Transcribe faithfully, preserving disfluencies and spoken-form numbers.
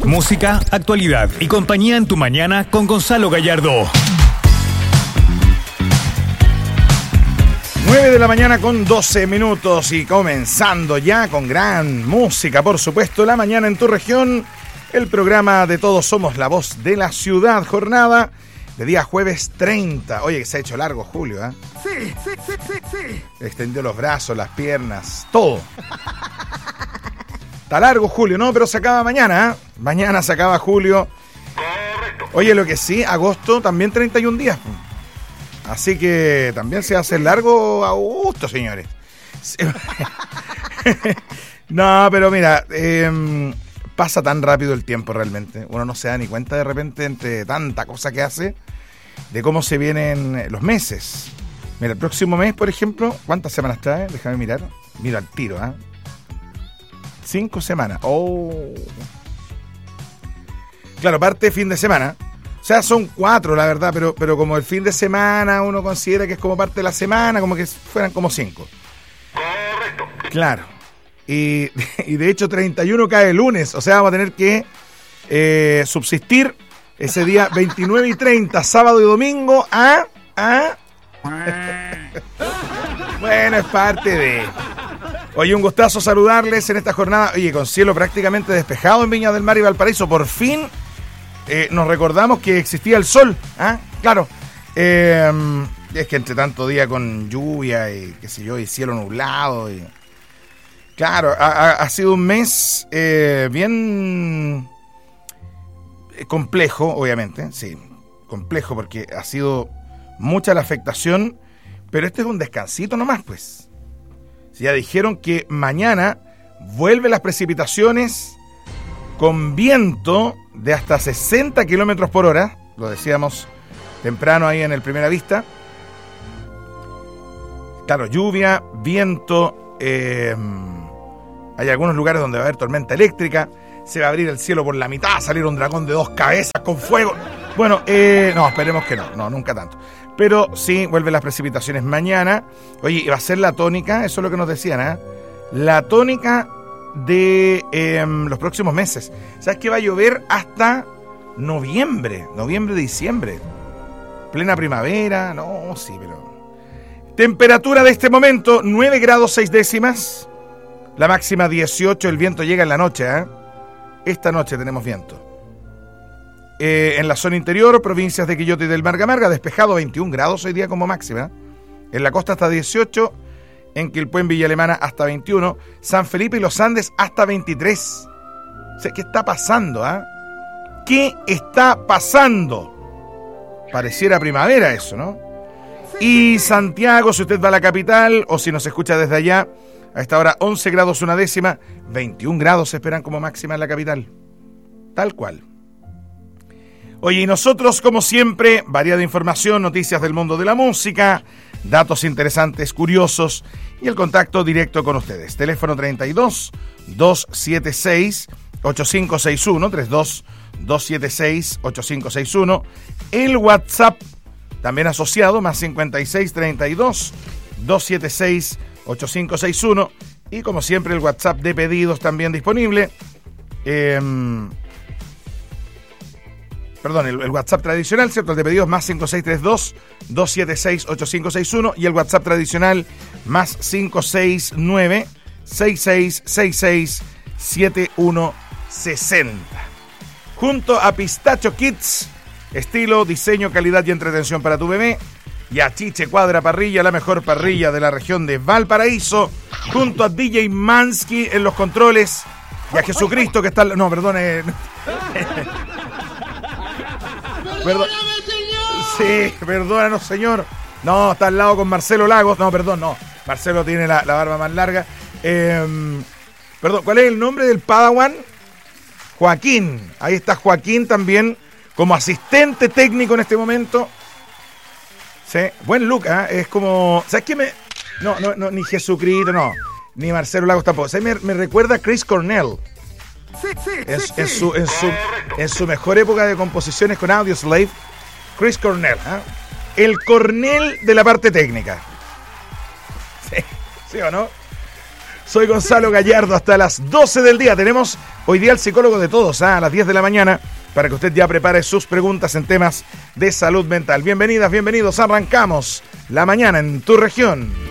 Música, actualidad y compañía en tu mañana con Gonzalo Gallardo. nueve de la mañana con doce minutos y comenzando ya con gran música, por supuesto, La Mañana en tu Región, el programa de Todos Somos la Voz de la Ciudad, jornada de día jueves treinta. Oye, que se ha hecho largo, Julio, ¿eh? Sí, sí, sí, sí, sí. Extendió los brazos, las piernas, todo. Está largo, Julio, ¿no? Pero se acaba mañana, ¿eh? Mañana se acaba julio. Correcto. Oye, lo que sí, agosto también treinta y un días. Así que también se hace largo agosto, señores. No, pero mira, eh, pasa tan rápido el tiempo realmente. Uno no se da ni cuenta de repente entre tanta cosa que hace de cómo se vienen los meses. Mira, el próximo mes, por ejemplo, ¿cuántas semanas trae? Déjame mirar. Mira al tiro, ¿ah? ¿eh? Cinco semanas. Oh. Claro, parte fin de semana. O sea, son cuatro, la verdad, pero, pero como el fin de semana uno considera que es como parte de la semana, como que fueran como cinco. Correcto. Claro. Y, y de hecho treinta y uno cae el lunes, o sea, vamos a tener que eh, subsistir ese día veintinueve y treinta, sábado y domingo, a... a... Bueno, es parte de... Oye, un gustazo saludarles en esta jornada, oye, con cielo prácticamente despejado en Viña del Mar y Valparaíso, por fin eh, nos recordamos que existía el sol, ¿ah? Claro, eh, es que entre tanto día con lluvia y qué sé yo, y cielo nublado y... Claro, ha, ha sido un mes eh, bien complejo, obviamente, sí, complejo porque ha sido mucha la afectación, pero este es un descansito nomás, pues. Ya dijeron que mañana vuelven las precipitaciones con viento de hasta sesenta kilómetros por hora, lo decíamos temprano ahí en el Primera Vista. Claro, lluvia, viento... Eh, Hay algunos lugares donde va a haber tormenta eléctrica, se va a abrir el cielo por la mitad, salir un dragón de dos cabezas con fuego. Bueno, eh, no, esperemos que no, no, nunca tanto. Pero sí, vuelven las precipitaciones mañana. Oye, y va a ser la tónica, eso es lo que nos decían, ¿eh? La tónica de eh, los próximos meses. ¿Sabes que va a llover hasta noviembre, noviembre, diciembre? Plena primavera, no, sí, pero... Temperatura de este momento, nueve grados seis décimas. La máxima dieciocho, el viento llega en la noche, ¿eh? Esta noche tenemos viento. Eh, en la zona interior, provincias de Quillota y del Marga Marga, despejado, veintiún grados hoy día como máxima. En la costa hasta dieciocho, en Quilpué, en Villa Alemana hasta veintiuno, San Felipe y los Andes hasta veintitrés. O sea, ¿qué está pasando, ah? ¿eh? ¿Qué está pasando? Pareciera primavera eso, ¿no? Y Santiago, si usted va a la capital o si nos escucha desde allá, a esta hora once grados una décima, veintiún grados se esperan como máxima en la capital. Tal cual. Oye, y nosotros, como siempre, variada información, noticias del mundo de la música, datos interesantes, curiosos y el contacto directo con ustedes. Teléfono treinta y dos, doscientos setenta y seis, ochenta y cinco sesenta y uno, treinta y dos, doscientos setenta y seis, ochenta y cinco sesenta y uno. El WhatsApp también asociado, más cincuenta y seis, treinta y dos, doscientos setenta y seis, ochenta y cinco sesenta y uno. Y como siempre el WhatsApp de pedidos también disponible. Eh, perdón, el, el WhatsApp tradicional, ¿cierto? El de pedidos más cinco seis tres dos, doscientos setenta y seis, ochenta y cinco sesenta y uno. Y el WhatsApp tradicional más cinco seis nueve, seis seis seis seis, siete uno sesenta. Junto a Pistacho Kids, estilo, diseño, calidad y entretención para tu bebé. Y a Chiche Cuadra Parrilla, la mejor parrilla de la región de Valparaíso, junto a D J Mansky en los controles, y a Jesucristo que está... No, perdón. Eh... Perdón. Sí, perdónanos, señor. No, está al lado con Marcelo Lagos. No, perdón, no. Marcelo tiene la, la barba más larga. Eh, perdón, ¿cuál es el nombre del Padawan? Joaquín. Ahí está Joaquín también como asistente técnico en este momento. Sí, buen look, ¿eh? Es como... ¿Sabes qué me...? No, no, no, ni Jesucristo, no. Ni Marcelo Lagos tampoco. ¿Sabes? Me, me recuerda a Chris Cornell. Sí, sí, En, sí, en, sí. su, en, su, en su mejor época de composiciones con Audioslave, Chris Cornell, ¿eh? El Cornell de la parte técnica. Sí, ¿sí o no? Soy Gonzalo Gallardo hasta las doce del día. Tenemos hoy día el psicólogo de todos, ¿eh? a las diez de la mañana, para que usted ya prepare sus preguntas en temas de salud mental. Bienvenidas, bienvenidos. Arrancamos la mañana en tu región.